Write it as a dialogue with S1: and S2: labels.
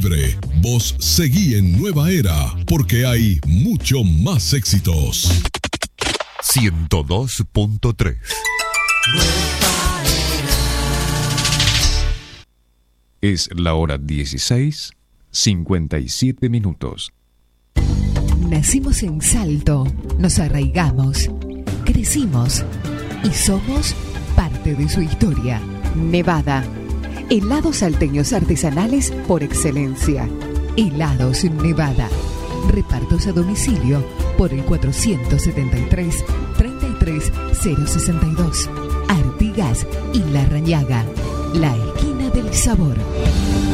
S1: Vos seguí en Nueva Era, porque hay mucho más éxitos.
S2: 102.3. Es la hora 16:57.
S3: Nacimos en Salto, nos arraigamos, crecimos y somos parte de su historia. Nevada, helados salteños artesanales por excelencia. Helados Nevada, repartos a domicilio por el 473-33062. Artigas y La Rañaga, la esquina del sabor.